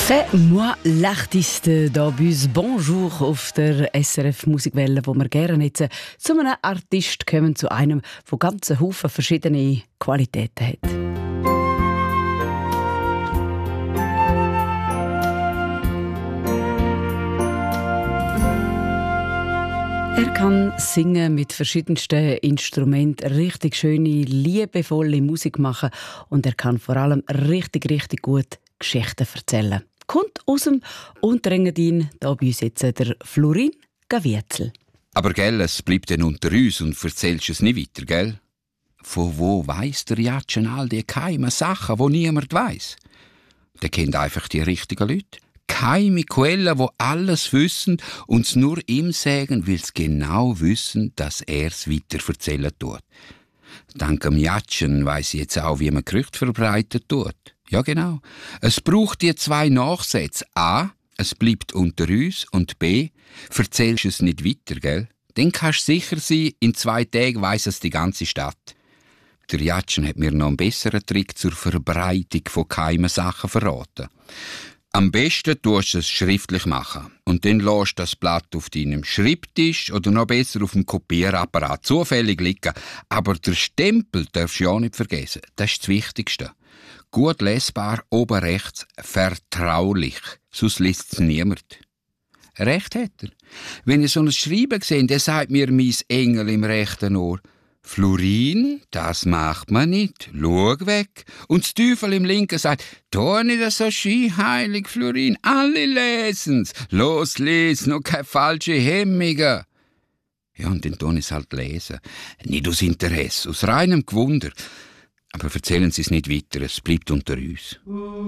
C'est moi l'artiste d'Abus. Bonjour auf der SRF Musikwelle, wo wir gerne jetzt zu einem Artist kommen, zu einem, der ganzen Haufen verschiedene Qualitäten hat. Er kann singen mit verschiedensten Instrumenten, richtig schöne, liebevolle Musik machen und er kann vor allem richtig gut Geschichten erzählen. Kommt aus dem Unterengadin, da bei uns jetzt der Florin Gavietzel. Aber gell, es bleibt dann unter uns und erzählst es nicht weiter, gell? Von wo weiss der Jatschen all die geheimen Sachen, die niemand weiss? Der kennt einfach die richtigen Leute. Geheime Quellen, die alles wissen und es nur ihm sagen, weil sie genau wissen, dass er es weiter erzählen tut. Dank dem Jatschen weiss ich jetzt auch, wie man Gerüchte verbreitet tut. Ja, genau. Es braucht die zwei Nachsätze. A, es bleibt unter uns und B, erzählst es nicht weiter, gell? Dann kannst du sicher sein, in 2 Tagen weiss es die ganze Stadt. Der Jatschen hat mir noch einen besseren Trick zur Verbreitung von geheimen Sachen verraten. Am besten tust du es schriftlich machen und dann lässt du das Blatt auf deinem Schreibtisch oder noch besser auf dem Kopierapparat zufällig liegen. Aber der Stempel darfst du ja nicht vergessen. Das ist das Wichtigste. Gut lesbar, oben rechts, vertraulich. Sonst liest es niemand. Recht hat er. Wenn ihr so ein Schreiben seht, dann sagt mir mein Engel im rechten Ohr: Florin, das macht man nicht. Schau weg. Und das Teufel im linken sagt: Tu nicht so scheinheilig, Florin. Alle lesen's. Los, lies, noch keine falsche Hemmungen. Ja, und dann tun es halt lesen. Nicht aus Interesse, aus reinem Gewunder. Aber erzählen Sie es nicht weiter, es bleibt unter uns.